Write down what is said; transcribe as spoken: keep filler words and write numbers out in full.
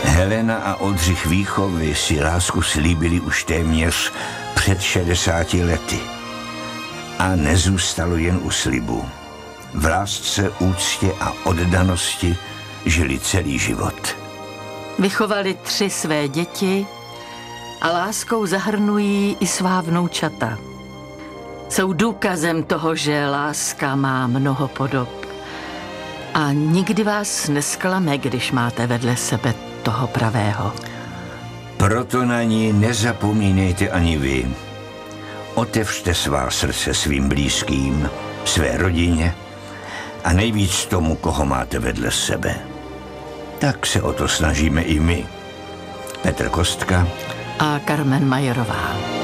Helena a Oldřich Víchovi si lásku slíbili už téměř před šedesáti lety. A nezůstalo jen u slibu. V lásce, úctě a oddanosti žili celý život. Vychovali tři své děti a láskou zahrnují i svá vnoučata. Jsou důkazem toho, že láska má mnoho podob. A nikdy vás nesklame, když máte vedle sebe toho pravého. Proto na ní nezapomínejte ani vy. Otevřte svá srdce svým blízkým, své rodině a nejvíc tomu, koho máte vedle sebe. Tak se o to snažíme i my. Petr Kostka a Karmen Majerová.